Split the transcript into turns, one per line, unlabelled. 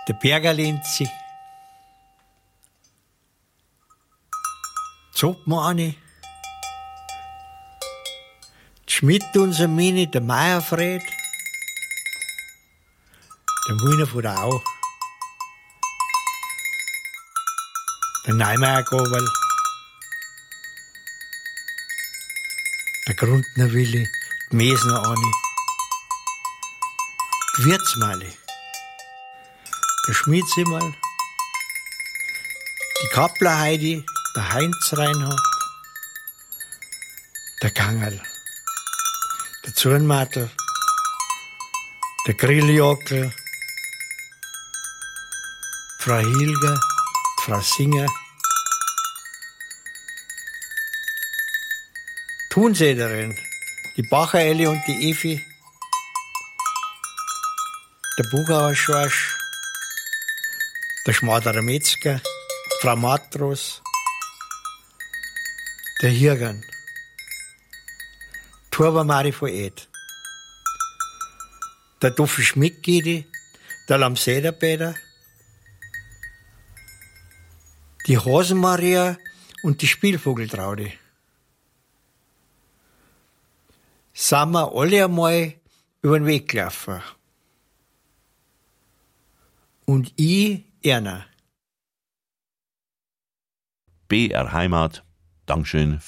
der Bergerlinzi, Zoppmanni, die Schmidt unser Mini, der Meierfred, der Mühner von der Au, der Neumeier-Gobel, der Grundner Willi, die Mesner Anni, die Wirtsmali, der Schmiedzimmerl, die Kappler Heidi, der Heinz Reinhardt, der Gangerl, der Zurnmatl, der Grilljockel, Frau Hilger, Frau Singer, Thunsäderin, die Bacher Elli und die Evi, der Bugauer Schorsch, der Schmaderer Metzger, Frau Matros, der Hirgern, Turba Mari von Ed, der Duffi Schmidt-Gidi, der Lamsederbäder, die Hasenmaria und die Spielvogeltraudi. Sind wir alle einmal über den Weg gelaufen. Und ich, Erna.
BR Heimat, Dankeschön